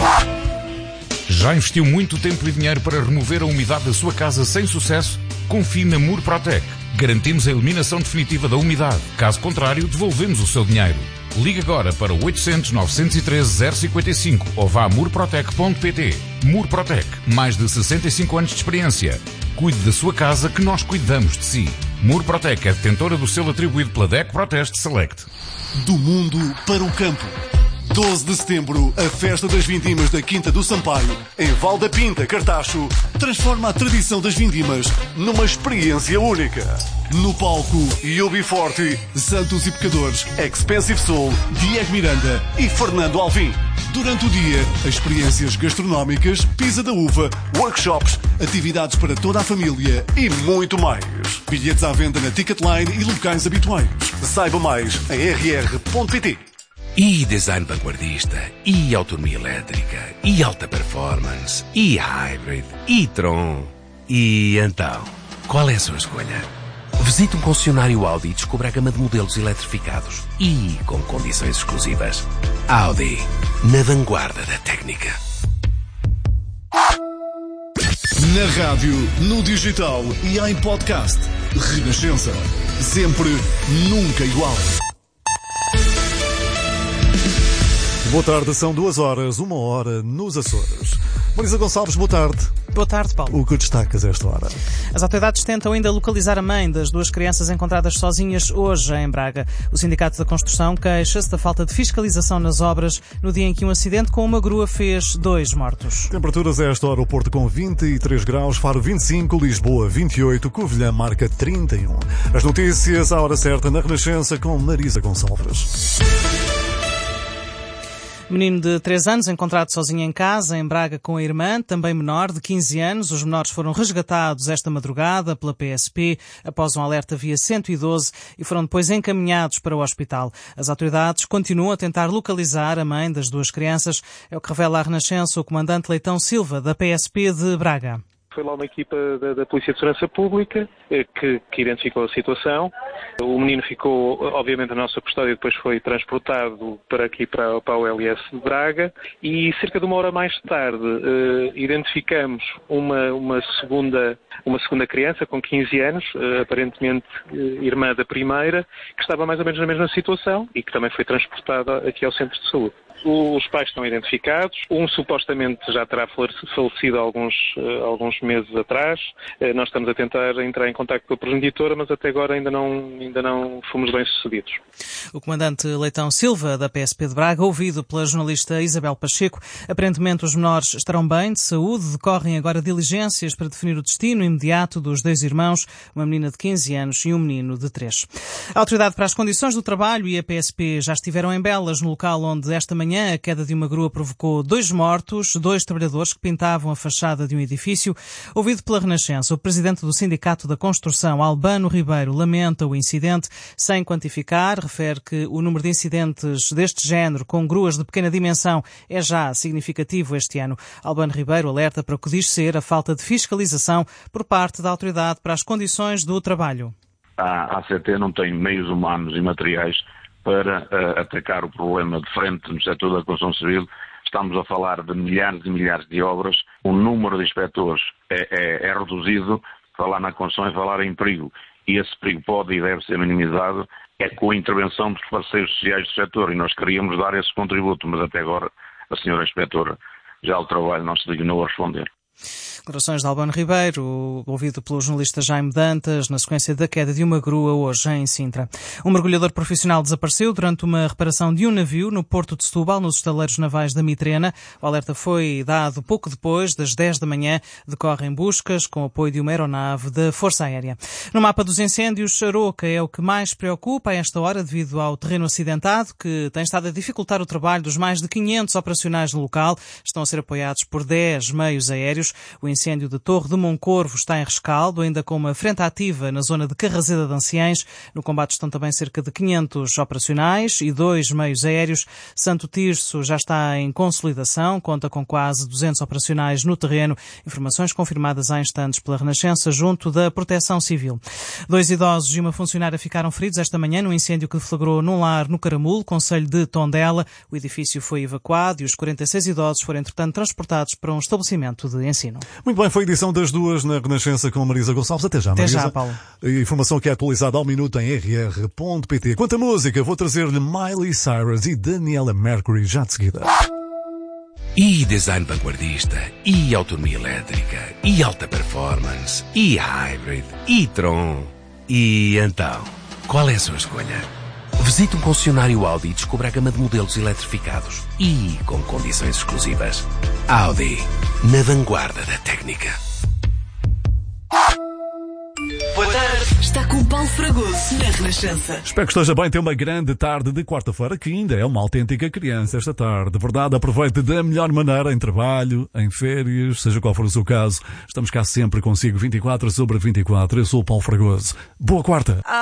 Já investiu muito tempo e dinheiro para remover a umidade da sua casa sem sucesso? Confie na Murprotec. Garantimos a eliminação definitiva da umidade. Caso contrário, devolvemos o seu dinheiro. Ligue agora para o 800 913 055 ou vá a murprotec.pt. Murprotec. Mais de 65 anos de experiência. Cuide da sua casa que nós cuidamos de si. Murprotec é detentora do selo atribuído pela DECO Proteste Select. Do mundo para o campo. 12 de setembro, a Festa das Vindimas da Quinta do Sampaio, em Val da Pinta, Cartacho, transforma a tradição das vindimas numa experiência única. No palco, Yubi Forte, Santos e Pecadores, Expensive Soul, Diego Miranda e Fernando Alvim. Durante o dia, experiências gastronómicas, pisa da uva, workshops, atividades para toda a família e muito mais. Bilhetes à venda na Ticketline e locais habituais. Saiba mais em rr.pt. E design vanguardista, e autonomia elétrica, e alta performance, e hybrid, e Tron. E então, qual é a sua escolha? Visite um concessionário Audi e descubra a gama de modelos eletrificados e com condições exclusivas. Audi, na vanguarda da técnica. Na rádio, no digital e em podcast. Renascença. Sempre, nunca igual. Boa tarde, são 2 horas, 1 hora nos Açores. Marisa Gonçalves, boa tarde. Boa tarde, Paulo. O que destacas a esta hora? As autoridades tentam ainda localizar a mãe das 2 crianças encontradas sozinhas hoje em Braga. O Sindicato da Construção queixa-se da falta de fiscalização nas obras no dia em que um acidente com uma grua fez 2 mortos. Temperaturas a esta hora, o Porto com 23 graus, Faro 25, Lisboa 28, Covilhã marca 31. As notícias à hora certa na Renascença com Marisa Gonçalves. Menino de 3 anos encontrado sozinho em casa, em Braga, com a irmã, também menor, de 15 anos. Os menores foram resgatados esta madrugada pela PSP após um alerta via 112 e foram depois encaminhados para o hospital. As autoridades continuam a tentar localizar a mãe das 2 crianças. É o que revela à Renascença o comandante Leitão Silva, da PSP de Braga. Foi lá uma equipa da Polícia de Segurança Pública que identificou a situação. O menino ficou, obviamente, na nossa custódia e depois foi transportado para o OLS de Braga. E cerca de 1 hora mais tarde identificamos uma segunda criança com 15 anos, aparentemente irmã da primeira, que estava mais ou menos na mesma situação e que também foi transportada aqui ao centro de saúde. Os pais estão identificados. Um supostamente já terá falecido há alguns meses atrás. Nós estamos a tentar entrar em contacto com a progenitora, mas até agora ainda não fomos bem-sucedidos. O comandante Leitão Silva, da PSP de Braga, ouvido pela jornalista Isabel Pacheco. Aparentemente os menores estarão bem, de saúde. Decorrem agora diligências para definir o destino imediato dos 2 irmãos, uma menina de 15 anos e um menino de 3. A Autoridade para as Condições do Trabalho e a PSP já estiveram em Belas, no local onde esta manhã a queda de uma grua provocou 2 mortos, 2 trabalhadores que pintavam a fachada de um edifício. Ouvido pela Renascença, o presidente do Sindicato da Construção, Albano Ribeiro, lamenta o incidente sem quantificar. Refere que o número de incidentes deste género com gruas de pequena dimensão é já significativo este ano. Albano Ribeiro alerta para o que diz ser a falta de fiscalização por parte da Autoridade para as Condições do Trabalho. A ACT não tem meios humanos e materiais para atacar o problema de frente no setor da construção civil. Estamos a falar de milhares e milhares de obras, o número de inspectores é reduzido. Falar na construção é falar em perigo, e esse perigo pode e deve ser minimizado com a intervenção dos parceiros sociais do setor, e nós queríamos dar esse contributo, mas até agora a senhora inspetora já o trabalho não se dignou a responder. Declarações de Albano Ribeiro, ouvido pelo jornalista Jaime Dantas, na sequência da queda de uma grua hoje em Sintra. Um mergulhador profissional desapareceu durante uma reparação de um navio no Porto de Setúbal, nos estaleiros navais da Mitrena. O alerta foi dado pouco depois das 10 da manhã. Decorrem buscas com apoio de uma aeronave da Força Aérea. No mapa dos incêndios, Aroca é o que mais preocupa a esta hora devido ao terreno acidentado, que tem estado a dificultar o trabalho dos mais de 500 operacionais no local. Estão a ser apoiados por 10 meios aéreos. O incêndio de Torre de Moncorvo está em rescaldo, ainda com uma frente ativa na zona de Carraseda de Anciães. No combate estão também cerca de 500 operacionais e 2 meios aéreos. Santo Tirso já está em consolidação, conta com quase 200 operacionais no terreno. Informações confirmadas há instantes pela Renascença junto da Proteção Civil. 2 idosos e uma funcionária ficaram feridos esta manhã num incêndio que deflagrou num lar no Caramulo, concelho de Tondela. O edifício foi evacuado e os 46 idosos foram, entretanto, transportados para um estabelecimento de ensino. Muito bem, foi a edição das 2 na Renascença com a Marisa Gonçalves. Até já, Marisa. Até já, Paulo. A informação que é atualizada ao minuto em rr.pt. Quanto à música, vou trazer-lhe Miley Cyrus e Daniela Mercury já de seguida. E design vanguardista, e autonomia elétrica, e alta performance, e hybrid, e Tron. E então, qual é a sua escolha? Visite um concessionário Audi e descubra a gama de modelos eletrificados e com condições exclusivas. Audi, na vanguarda da técnica. Boa tarde. Está com o Paulo Fragoso na Renascença. Espero que esteja bem. Tem uma grande tarde de quarta-feira, que ainda é uma autêntica criança esta tarde. De verdade, aproveite da melhor maneira em trabalho, em férias, seja qual for o seu caso. Estamos cá sempre consigo 24/24. Eu sou o Paulo Fragoso. Boa quarta.